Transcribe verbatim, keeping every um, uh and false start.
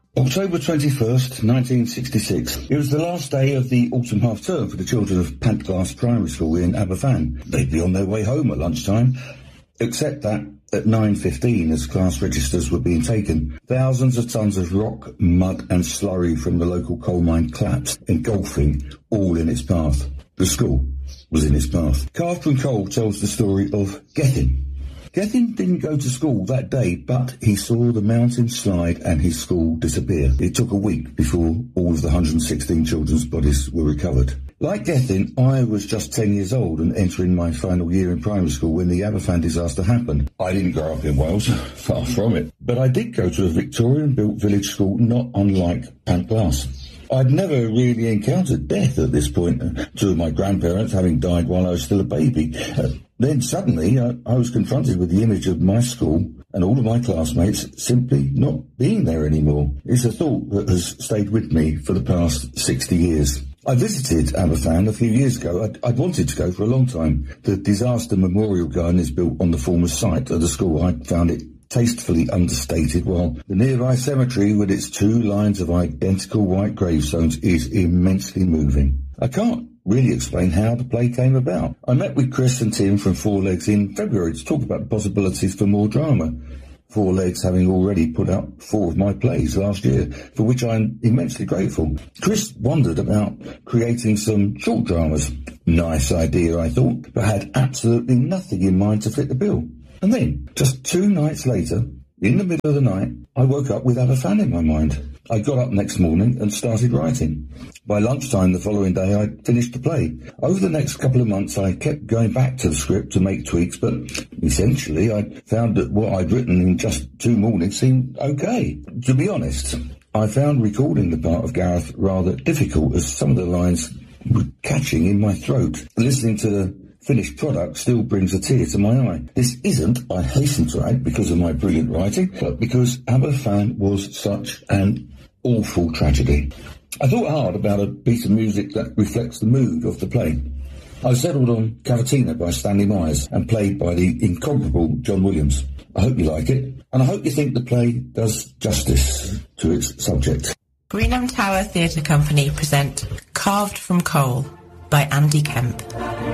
October twenty-first, nineteen sixty-six. It was the last day of the autumn half-term for the children of Pantglas Primary School in Aberfan. They'd be on their way home at lunchtime, except that at nine fifteen, as class registers were being taken, thousands of tons of rock, mud and slurry from the local coal mine collapsed, engulfing all in its path. The school was in its path. Carved from Coal tells the story of Gethin. Gethin didn't go to school that day, but he saw the mountain slide and his school disappear. It took a week before all of the one hundred sixteen children's bodies were recovered. Like Gethin, I was just ten years old and entering my final year in primary school when the Aberfan disaster happened. I didn't grow up in Wales, far from it, but I did go to a Victorian-built village school not unlike Pantglas. I'd never really encountered death at this point, two of my grandparents having died while I was still a baby. Uh, then suddenly I, I was confronted with the image of my school and all of my classmates simply not being there anymore. It's a thought that has stayed with me for the past sixty years. I visited Aberfan a few years ago. I'd, I'd wanted to go for a long time. The disaster memorial garden is built on the former site of the school. I found it tastefully understated, while the nearby cemetery with its two lines of identical white gravestones is immensely moving. I can't really explain how the play came about. I met with Chris and Tim from Four Legs in February to talk about the possibilities for more drama. Four Legs having already put out four of my plays last year, for which I'm immensely grateful. Chris wondered about creating some short dramas. Nice idea, I thought, but had absolutely nothing in mind to fit the bill. And then, just two nights later, in the middle of the night, I woke up with Aberfan in my mind. I got up next morning and started writing. By lunchtime the following day, I finished the play. Over the next couple of months, I kept going back to the script to make tweaks, but essentially I found that what I'd written in just two mornings seemed okay. To be honest, I found recording the part of Gareth rather difficult, as some of the lines were catching in my throat. Listening to the finished product still brings a tear to my eye. This isn't, I hasten to add, because of my brilliant writing, but because Aberfan was such an awful tragedy. I thought hard about a piece of music that reflects the mood of the play. I settled on Cavatina by Stanley Myers and played by the incomparable John Williams. I hope you like it, and I hope you think the play does justice to its subject. Greenham Tower Theatre Company present Carved from Coal by Andy Kemp.